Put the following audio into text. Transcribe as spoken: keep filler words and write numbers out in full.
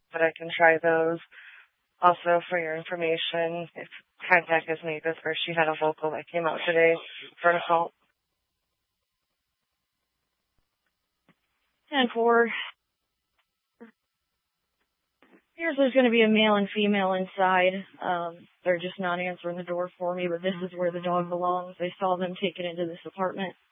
but I can try those. Also, for your information, if contact is made with her, she had a vocal that came out today for an assault. ten four. Here's there's going to be a male and female inside. Um, they're just not answering the door for me, but this is where the dog belongs. They saw them take it into this apartment.